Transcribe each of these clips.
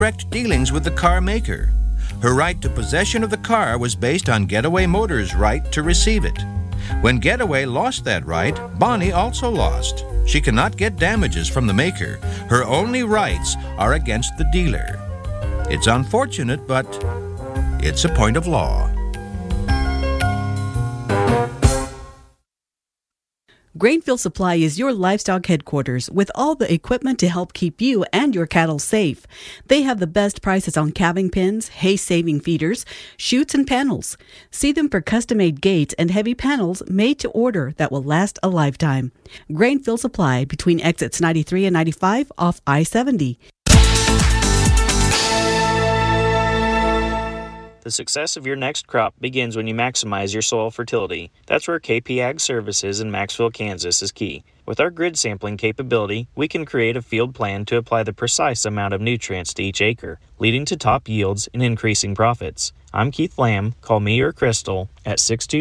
direct dealings with the car maker. Her right to possession of the car was based on Getaway Motors' right to receive it. When Getaway lost that right, Bonnie also lost. She cannot get damages from the maker. Her only rights are against the dealer. It's unfortunate, but it's a point of law. Grainfield Supply is your livestock headquarters with all the equipment to help keep you and your cattle safe. They have the best prices on calving pens, hay-saving feeders, chutes, and panels. See them for custom-made gates and heavy panels made to order that will last a lifetime. Grainfield Supply between exits 93 and 95 off I-70. The success of your next crop begins when you maximize your soil fertility. That's where KP Ag Services in Maxville, Kansas is key. With our grid sampling capability, we can create a field plan to apply the precise amount of nutrients to each acre, leading to top yields and increasing profits. I'm Keith Lamb. Call me or Crystal at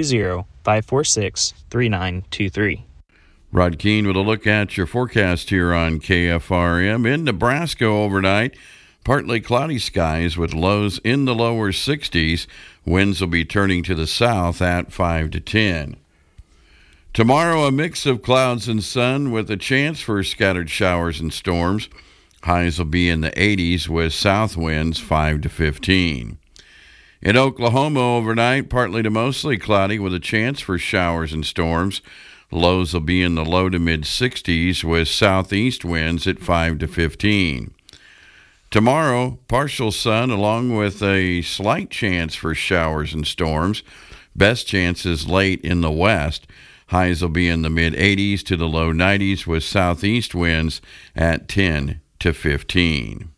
620-546-3923. Rod Keene with a look at your forecast here on KFRM. In Nebraska overnight, partly cloudy skies with lows in the lower 60s. Winds will be turning to the south at 5 to 10. Tomorrow, a mix of clouds and sun with a chance for scattered showers and storms. Highs will be in the 80s with south winds 5 to 15. In Oklahoma overnight, partly to mostly cloudy with a chance for showers and storms. Lows will be in the low to mid 60s with southeast winds at 5 to 15. Tomorrow, partial sun along with a slight chance for showers and storms. Best chances late in the west. Highs will be in the mid-80s to the low 90s with southeast winds at 10 to 15.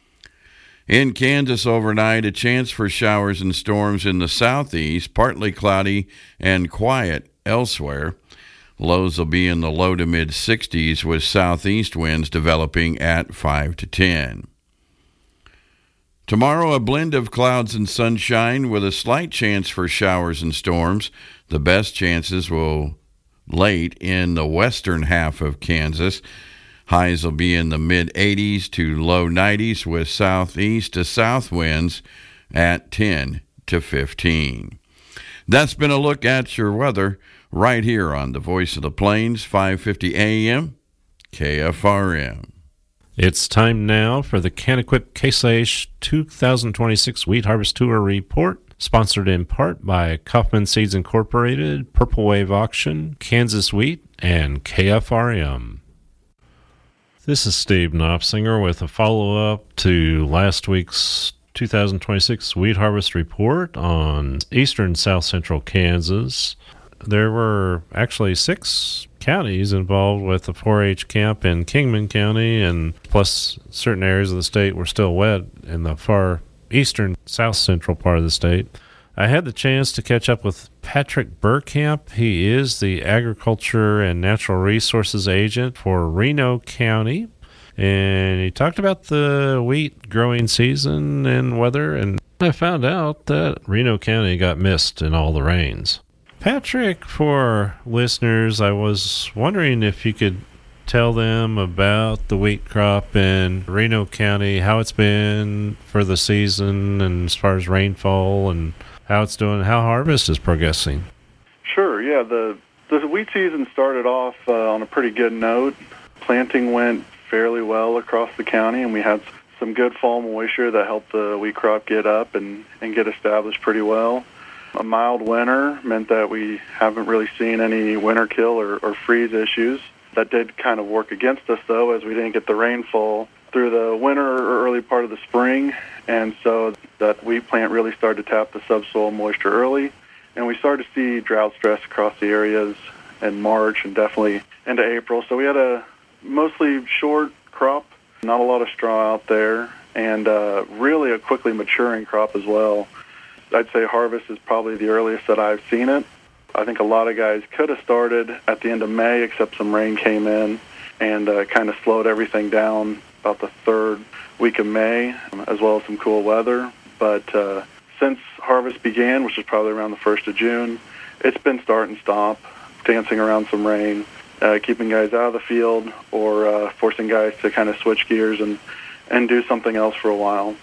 In Kansas overnight, a chance for showers and storms in the southeast, partly cloudy and quiet elsewhere. Lows will be in the low to mid-60s with southeast winds developing at 5 to 10. Tomorrow, a blend of clouds and sunshine with a slight chance for showers and storms. The best chances will late in the western half of Kansas. Highs will be in the mid-80s to low 90s with southeast to south winds at 10 to 15. That's been a look at your weather right here on the Voice of the Plains, 5:50 a.m., KFRM. It's time now for the Canaquip Case IH 2026 Wheat Harvest Tour Report, sponsored in part by Kaufman Seeds Incorporated, Purple Wave Auction, Kansas Wheat, and KFRM. This is Steve Knopsinger with a follow-up to last week's 2026 Wheat Harvest Report on eastern South Central Kansas. There were actually 6 counties involved with the 4-H camp in Kingman County, and plus certain areas of the state were still wet in the far eastern south central part of the state. I had the chance to catch up with Patrick Burkamp. He is the Agriculture and Natural Resources Agent for Reno County, and he talked about the wheat growing season and weather, and I found out that Reno County got missed in all the rains. Patrick, for listeners, I was wondering if you could tell them about the wheat crop in Reno County, how it's been for the season, and as far as rainfall, and how it's doing, how harvest is progressing. Sure, yeah. The wheat season started off on a pretty good note. Planting went fairly well across the county, and we had some good fall moisture that helped the wheat crop get up and get established pretty well. A mild winter meant that we haven't really seen any winter kill or freeze issues. That did kind of work against us, though, as we didn't get the rainfall through the winter or early part of the spring, and so that wheat plant really started to tap the subsoil moisture early, and we started to see drought stress across the areas in March and definitely into April. So we had a mostly short crop, not a lot of straw out there, and really a quickly maturing crop as well. I'd say harvest is probably the earliest that I've seen it. I think a lot of guys could have started at the end of May, except some rain came in and kind of slowed everything down about the third week of May, as well as some cool weather. But since harvest began, which is probably around the 1st of June, it's been start and stop, dancing around some rain, keeping guys out of the field or forcing guys to kind of switch gears and and do something else for a while.